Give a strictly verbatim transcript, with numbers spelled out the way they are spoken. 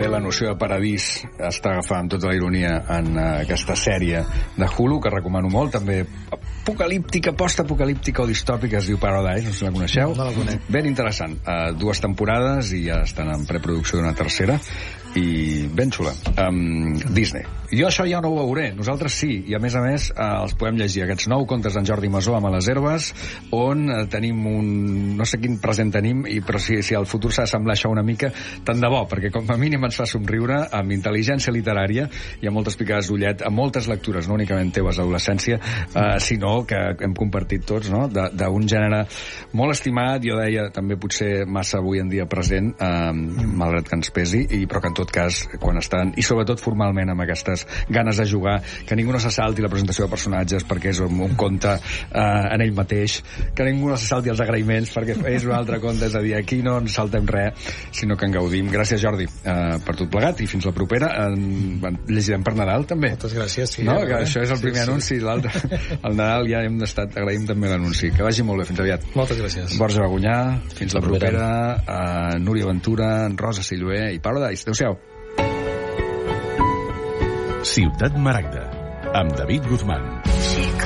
també la noció de paradís està agafant tota la ironia en uh, aquesta sèrie de Hulu, que recomano molt, també apocalíptica, post-apocalíptica o distòpica, es diu Paradise, no sé si la coneixeu. No la conec. Ben interessant. Uh, dues temporades i ja estan en preproducció d'una tercera i ben xula. Um, Disney. Jo això ja no ho veuré, nosaltres sí, i a més a més eh, els podem llegir, aquests nou contes d'en Jordi Masó amb a les herbes, on eh, tenim un... no sé quin present tenim, i, però si, si el futur s'ha d'assemblar això una mica, tant de bo, perquè com a mínim ens fa somriure amb intel·ligència literària i amb moltes picades d'ullet, amb moltes lectures, no únicament teves d'adolescència, eh, sinó que hem compartit tots, no?, d'un gènere molt estimat, jo deia també potser massa avui en dia present, eh, malgrat que ens pesi, i, però que en tot cas, quan estan, i sobretot formalment amb aquestes ganes de jugar, que ningú no se salti la presentació de personatges perquè és un, un conte eh, en ell mateix, que ningú no se salti els agraïments perquè és un altre conte, és a dir, aquí no ens saltem res, sinó que en gaudim. Gràcies, Jordi, eh, per tot plegat, i fins la propera. En, llegirem per Nadal, també. Moltes gràcies. Sí, no? eh? Que això és el primer sí, anunci, sí. l'altre, el Nadal ja hem estat, agraïm també l'anunci. Que vagi molt bé, fins aviat. Moltes gràcies. Borja Bagunyà, fins la propera, eh, Núria Ventura, Rosa Silloé i Paradise. Adéu-siau. Ciutat Maragda, amb David Guzmán.